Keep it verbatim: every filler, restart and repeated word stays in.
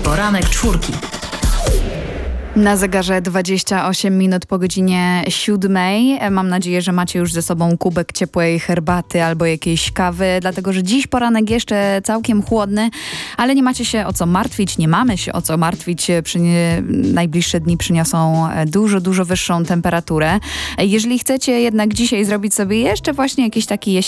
Poranek Czwórki. Na zegarze dwadzieścia osiem minut po godzinie siódmej. Mam nadzieję, że macie już ze sobą kubek ciepłej herbaty albo jakiejś kawy, dlatego że dziś poranek jeszcze całkiem chłodny, ale nie macie się o co martwić, nie mamy się o co martwić. Przynie, najbliższe dni przyniosą dużo, dużo wyższą temperaturę. Jeżeli chcecie jednak dzisiaj zrobić sobie jeszcze właśnie jakiś taki